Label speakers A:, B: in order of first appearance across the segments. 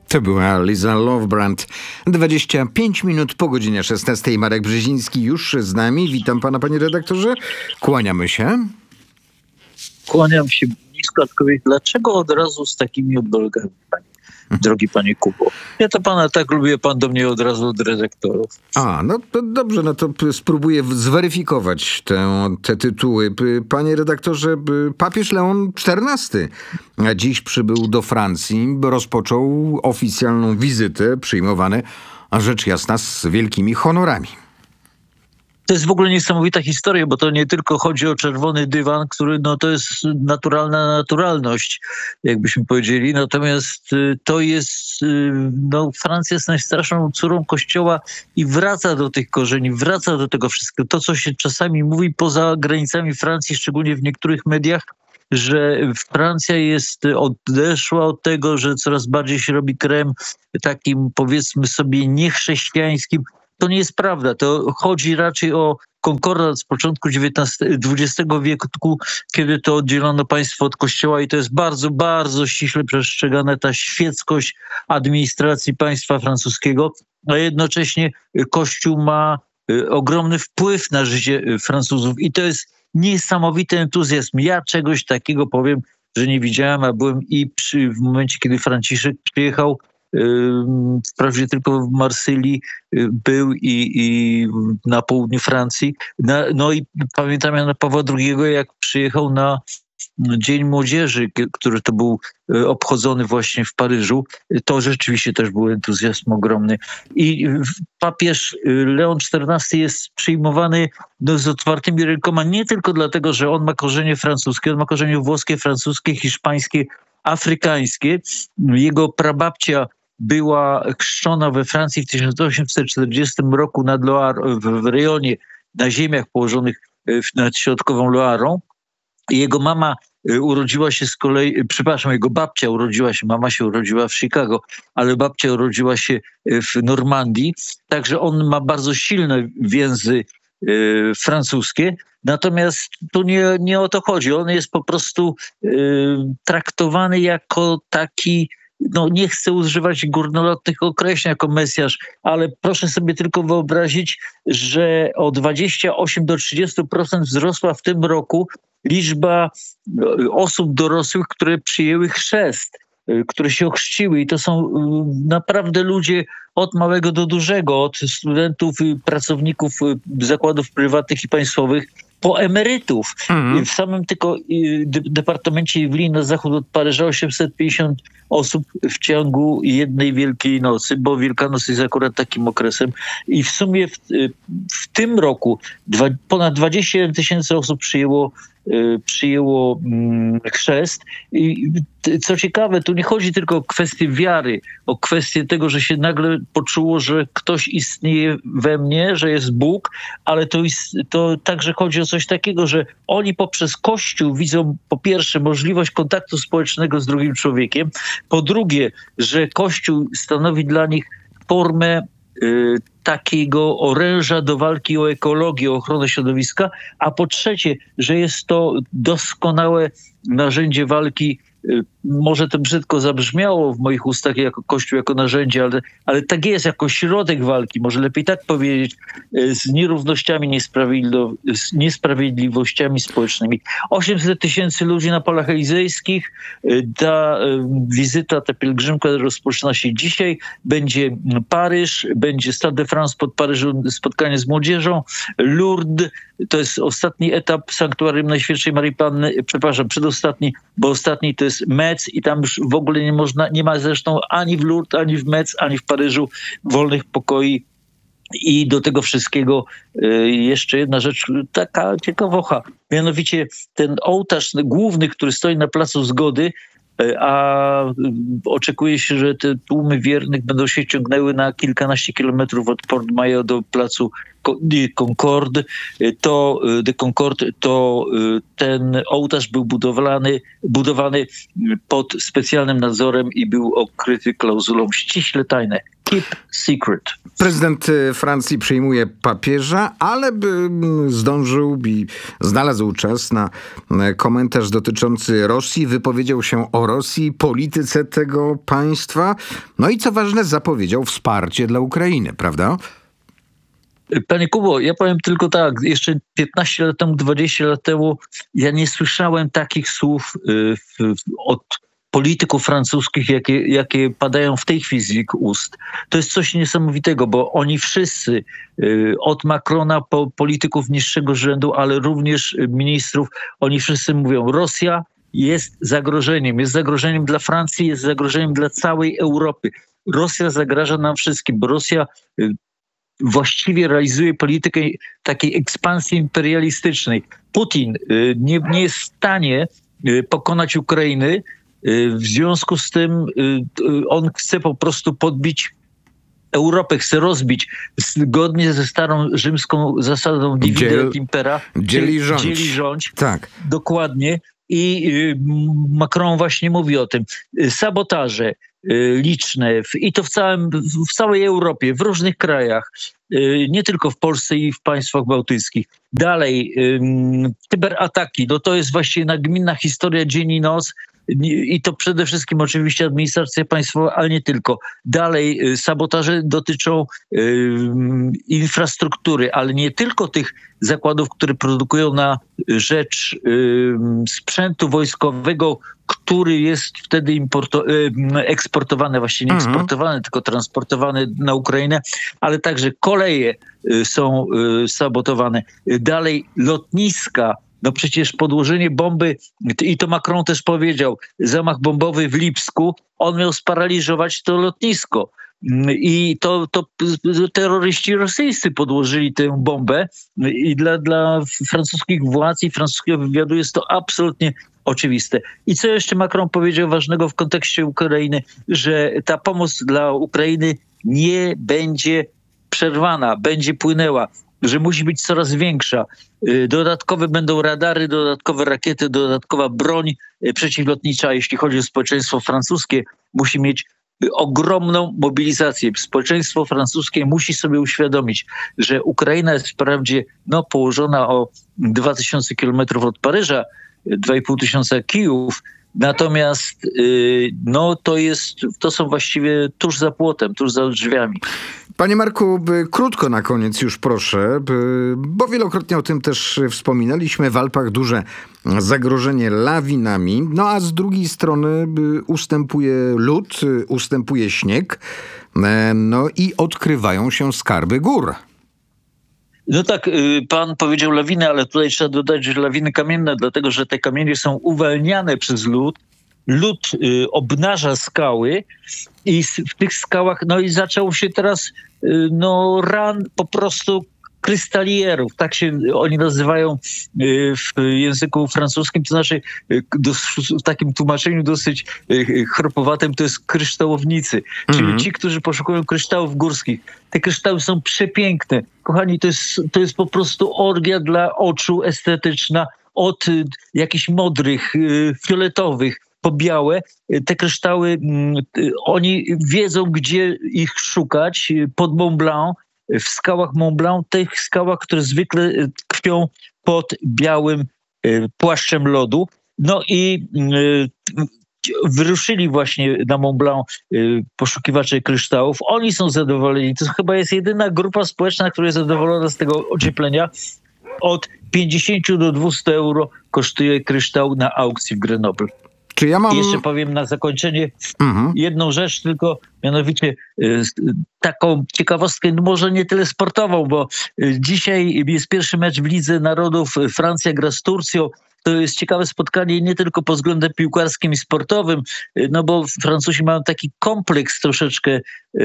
A: To była Liza Lovebrand. 25 minut po godzinie 16. Marek Brzeziński już z nami. Witam pana, panie redaktorze. Kłaniamy się.
B: Kłaniam się nisko, aczkolwiek dlaczego od razu z takimi obelgami, drogi panie Kubo? Ja to pana tak lubię, pan do mnie od razu od redaktorów.
A: No to dobrze, no to spróbuję zweryfikować te tytuły. Panie redaktorze, papież Leon XIV dziś przybył do Francji, rozpoczął oficjalną wizytę, przyjmowany, rzecz jasna, z wielkimi honorami.
B: To jest w ogóle niesamowita historia, bo to nie tylko chodzi o czerwony dywan, który to jest naturalna naturalność, jakbyśmy powiedzieli. Natomiast to jest, Francja jest najstarszą córą Kościoła i wraca do tych korzeni, wraca do tego wszystkiego. To, co się czasami mówi poza granicami Francji, szczególnie w niektórych mediach, że Francja odeszła od tego, że coraz bardziej się robi krajem takim, powiedzmy sobie, niechrześcijańskim. To nie jest prawda. To chodzi raczej o konkordat z początku XX wieku, kiedy to oddzielono państwo od kościoła i to jest bardzo, bardzo ściśle przestrzegana ta świeckość administracji państwa francuskiego, a jednocześnie Kościół ma ogromny wpływ na życie Francuzów i to jest niesamowity entuzjazm. Ja czegoś takiego, powiem, że nie widziałem, a byłem w momencie, kiedy Franciszek przyjechał, wprawdzie tylko w Marsylii był i na południu Francji. I pamiętam Jana Pawła II, jak przyjechał na Dzień Młodzieży, który to był obchodzony właśnie w Paryżu. To rzeczywiście też był entuzjazm ogromny. I papież Leon XIV jest przyjmowany z otwartymi rękoma nie tylko dlatego, że on ma korzenie francuskie, on ma korzenie włoskie, francuskie, hiszpańskie, afrykańskie. Jego prababcia była chrzczona we Francji w 1840 roku nad Loire, w rejonie, na ziemiach położonych nad środkową Loarą. Jego mama urodziła się jego babcia urodziła się, mama się urodziła w Chicago, ale babcia urodziła się w Normandii. Także on ma bardzo silne więzy francuskie. Natomiast tu nie o to chodzi. On jest po prostu traktowany jako taki, nie chcę używać górnolotnych określeń jako Mesjasz, ale proszę sobie tylko wyobrazić, że o 28 do 30% wzrosła w tym roku liczba osób dorosłych, które przyjęły chrzest, które się ochrzciły. I to są naprawdę ludzie od małego do dużego, od studentów, pracowników zakładów prywatnych i państwowych, po emerytów. W samym tylko departamencie Yvelines na zachód od Paryża 850 osób w ciągu jednej Wielkiej Nocy, bo Wielkanoc jest akurat takim okresem. I w sumie w tym roku ponad 21 000 osób przyjęło chrzest. I co ciekawe, tu nie chodzi tylko o kwestię wiary, o kwestię tego, że się nagle poczuło, że ktoś istnieje we mnie, że jest Bóg, ale to także chodzi o coś takiego, że oni poprzez Kościół widzą po pierwsze możliwość kontaktu społecznego z drugim człowiekiem, po drugie, że Kościół stanowi dla nich formę takiego oręża do walki o ekologię, o ochronę środowiska, a po trzecie, że jest to doskonałe narzędzie walki. Może to brzydko zabrzmiało w moich ustach jako Kościół, jako narzędzie, ale tak jest, jako środek walki, może lepiej tak powiedzieć, z nierównościami, z niesprawiedliwościami społecznymi. 800 000 ludzi na polach elizejskich. Ta wizyta, ta pielgrzymka rozpoczyna się dzisiaj. Będzie Paryż, będzie Stade de France pod Paryżem, spotkanie z młodzieżą. Lourdes, to jest ostatni etap sanktuarium Najświętszej Maryi Panny, przedostatni, bo ostatni to jest Metz i tam już w ogóle nie ma zresztą ani w Lourdes, ani w Metz, ani w Paryżu wolnych pokoi. I do tego wszystkiego jeszcze jedna rzecz, taka ciekawocha. Mianowicie ten ołtarz główny, który stoi na Placu Zgody, a oczekuje się, że te tłumy wiernych będą się ciągnęły na kilkanaście kilometrów od Port Maillot do placu Concorde. Ten ołtarz był budowany pod specjalnym nadzorem i był okryty klauzulą ściśle tajne. keep secret.
A: Prezydent Francji przyjmuje papieża, ale zdążył i znalazł czas na komentarz dotyczący Rosji. Wypowiedział się o Rosji, polityce tego państwa. No i co ważne, zapowiedział wsparcie dla Ukrainy, prawda?
B: Panie Kubo, ja powiem tylko tak, jeszcze 15 lat temu, 20 lat temu ja nie słyszałem takich słów od polityków francuskich, jakie padają w tej chwili z ich ust. To jest coś niesamowitego, bo oni wszyscy, od Macrona po polityków niższego rzędu, ale również ministrów, oni wszyscy mówią, Rosja jest zagrożeniem dla Francji, jest zagrożeniem dla całej Europy. Rosja zagraża nam wszystkim, bo Rosja właściwie realizuje politykę takiej ekspansji imperialistycznej. Putin nie jest w stanie pokonać Ukrainy, w związku z tym on chce po prostu podbić Europę, chce rozbić zgodnie ze starą rzymską zasadą divide et impera.
A: Dzieli
B: rządź.
A: Tak.
B: Dokładnie. I Macron właśnie mówi o tym. Sabotaże liczne i to w całej Europie, w różnych krajach, nie tylko w Polsce i w państwach bałtyckich. Dalej, cyberataki, no to jest właściwie nagminna historia dzień i noc. I to przede wszystkim oczywiście administracja państwowa, ale nie tylko. Dalej sabotaże dotyczą infrastruktury, ale nie tylko tych zakładów, które produkują na rzecz sprzętu wojskowego, który jest wtedy eksportowany, właściwie nie eksportowany, tylko transportowany na Ukrainę, ale także koleje są sabotowane. Dalej lotniska. No przecież podłożenie bomby, i to Macron też powiedział, zamach bombowy w Lipsku, on miał sparaliżować to lotnisko. I to terroryści rosyjscy podłożyli tę bombę i dla francuskich władz i francuskiego wywiadu jest to absolutnie oczywiste. I co jeszcze Macron powiedział ważnego w kontekście Ukrainy, że ta pomoc dla Ukrainy nie będzie przerwana, będzie płynęła, że musi być coraz większa. Dodatkowe będą radary, dodatkowe rakiety, dodatkowa broń przeciwlotnicza. Jeśli chodzi o społeczeństwo francuskie, musi mieć ogromną mobilizację. Społeczeństwo francuskie musi sobie uświadomić, że Ukraina jest wprawdzie położona o 2000 kilometrów od Paryża, 2500 Kijów, natomiast to są właściwie tuż za płotem, tuż za drzwiami.
A: Panie Marku, krótko na koniec już proszę, bo wielokrotnie o tym też wspominaliśmy. W Alpach duże zagrożenie lawinami, a z drugiej strony ustępuje lód, ustępuje śnieg, i odkrywają się skarby gór.
B: No tak, pan powiedział lawiny, ale tutaj trzeba dodać, że lawiny kamienne, dlatego że te kamienie są uwalniane przez lód. Lód obnaża skały i w tych skałach, i zaczął się teraz ran po prostu krystalierów, tak się oni nazywają w języku francuskim, to znaczy w takim tłumaczeniu dosyć chropowatym to jest kryształownicy, czyli ci, którzy poszukują kryształów górskich. Te kryształy są przepiękne. Kochani, to jest po prostu orgia dla oczu estetyczna, od jakichś modrych, fioletowych, po białe. Te kryształy, oni wiedzą, gdzie ich szukać pod Mont Blanc, w skałach Mont Blanc, tych skałach, które zwykle tkwią pod białym płaszczem lodu. I wyruszyli właśnie na Mont Blanc poszukiwacze kryształów. Oni są zadowoleni. To chyba jest jedyna grupa społeczna, która jest zadowolona z tego ocieplenia. Od 50 do 200 euro kosztuje kryształ na aukcji w Grenoble.
A: Czy ja mam...
B: Jeszcze powiem na zakończenie jedną rzecz, tylko mianowicie taką ciekawostkę, może nie tyle sportową, bo dzisiaj jest pierwszy mecz w Lidze Narodów. Francja gra z Turcją. To jest ciekawe spotkanie nie tylko pod względem piłkarskim i sportowym, bo Francuzi mają taki kompleks troszeczkę,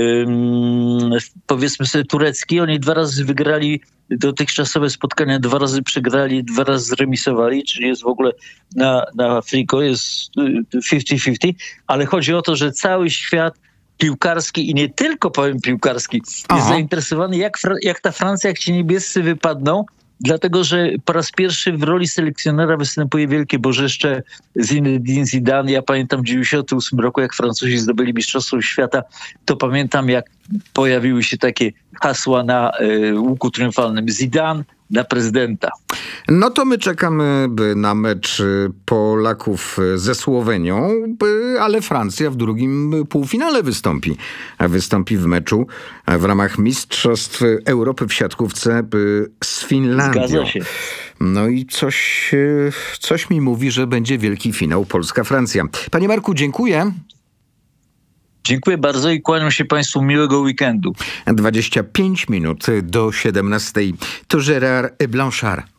B: powiedzmy sobie, turecki. Oni 2 razy wygrali dotychczasowe spotkania, 2 razy przegrali, 2 razy zremisowali, czyli jest w ogóle na friko, jest 50-50, ale chodzi o to, że cały świat piłkarski i nie tylko powiem piłkarski, jest zainteresowany jak ta Francja, jak ci niebiescy wypadną, Dlatego, że po raz pierwszy w roli selekcjonera występuje wielkie bożyszcze Zinedine Zidane. Ja pamiętam w 1998 roku, jak Francuzi zdobyli Mistrzostwo Świata, to pamiętam, jak pojawiły się takie hasła na łuku triumfalnym: Zidane na prezydenta.
A: No to my czekamy na mecz Polaków ze Słowenią, ale Francja w drugim półfinale wystąpi. Wystąpi w meczu w ramach Mistrzostw Europy w siatkówce z Finlandią.
B: Zgadza się.
A: No i coś mi mówi, że będzie wielki finał Polska-Francja. Panie Marku, dziękuję.
B: Dziękuję bardzo i kłaniam się Państwu, miłego weekendu.
A: 25 minut do 17. To Gérard Blanchard.